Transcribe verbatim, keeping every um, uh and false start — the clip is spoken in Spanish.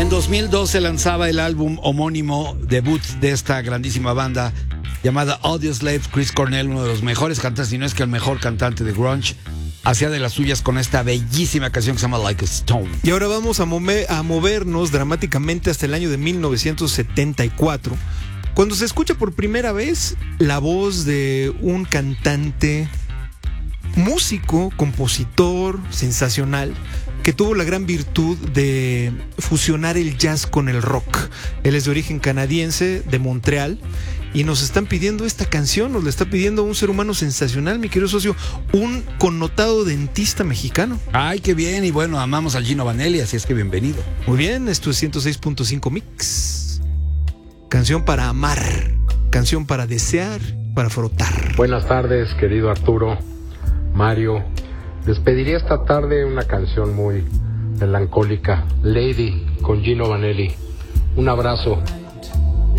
En dos mil dos se lanzaba el álbum homónimo debut de esta grandísima banda llamada Audioslave. Chris Cornell, uno de los mejores cantantes, si no es que el mejor cantante de grunge, hacía de las suyas con esta bellísima canción que se llama Like a Stone. Y ahora vamos a, mover, a movernos dramáticamente hasta el año de mil novecientos setenta y cuatro, cuando se escucha por primera vez la voz de un cantante, músico, compositor sensacional, que tuvo la gran virtud de fusionar el jazz con el rock. Él es de origen canadiense, de Montreal, y nos están pidiendo esta canción, nos la está pidiendo un ser humano sensacional, mi querido socio, un connotado dentista mexicano. Ay, qué bien, y bueno, amamos al Gino Vanelli, así es que bienvenido. Muy bien, esto es ciento seis punto cinco Mix. Canción para amar, canción para desear, para frotar. Buenas tardes, querido Arturo, Mario. Les pediría esta tarde una canción muy melancólica, Lady, con Gino Vanelli. Un abrazo.